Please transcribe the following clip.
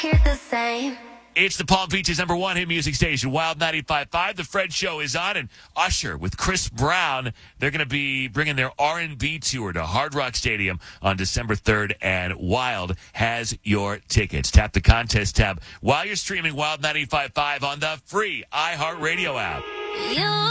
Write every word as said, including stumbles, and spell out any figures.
Hear the same. It's the Palm Beach's number one hit music station, Wild ninety-five point five. The Fred Show is on, and Usher with Chris Brown, they're going to be bringing their R and B tour to Hard Rock Stadium on December third, and Wild has your tickets. Tap the contest tab while you're streaming Wild ninety-five point five on the free iHeartRadio app. You